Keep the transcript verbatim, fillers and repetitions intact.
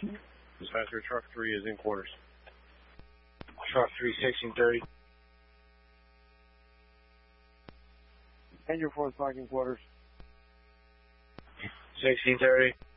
Dispatcher, truck three is in quarters. Truck three, sixteen thirty. And your fourth parking quarters. sixteen thirty.